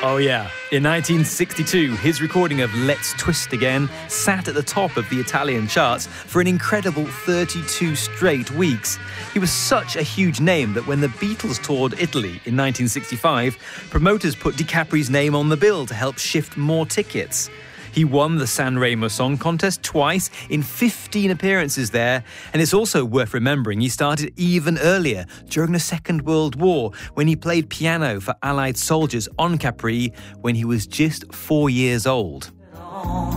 Oh yeah. In 1962, his recording of Let's Twist Again sat at the top of the Italian charts for an incredible 32 straight weeks. He was such a huge name that when the Beatles toured Italy in 1965, promoters put DiCapri's name on the bill to help shift more tickets. He won the Sanremo Song Contest twice in 15 appearances there. And it's also worth remembering he started even earlier, during the Second World War, when he played piano for Allied soldiers on Capri when he was just 4 years old.